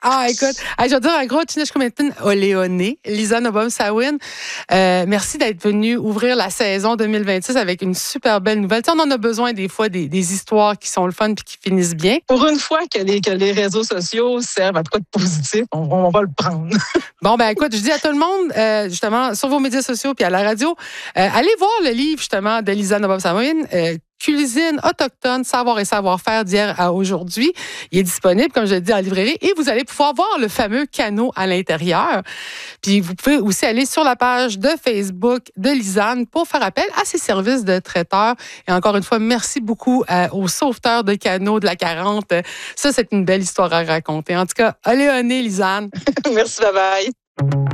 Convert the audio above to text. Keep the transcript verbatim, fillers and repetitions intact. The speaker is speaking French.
Ah, écoute, hey, je veux dire un gros Tinash Kumetin Oléoné, Lisanne Obom-Sawin. Euh, merci d'être venue ouvrir la saison deux mille vingt-six avec une super belle nouvelle. Tu sais, on en a besoin des fois des, des histoires qui sont le fun puis qui finissent bien. Pour une fois que les, que les réseaux sociaux servent à quoi de positif, on, on va le prendre. Bon, ben écoute, je dis à tout le monde, euh, justement, sur vos médias sociaux puis à la radio, euh, allez voir le livre, justement, de Lisanne Obom-Sawin, euh, Cuisine autochtone, savoir et savoir-faire d'hier à aujourd'hui. Il est disponible, comme je l'ai dit, en librairie et vous allez pouvoir voir le fameux canot à l'intérieur. Puis vous pouvez aussi aller sur la page de Facebook de Lisanne pour faire appel à ses services de traiteur. Et encore une fois, merci beaucoup euh, aux sauveteurs de canots de la quarante. Ça, c'est une belle histoire à raconter. En tout cas, allez, Lisanne. Merci, bye bye.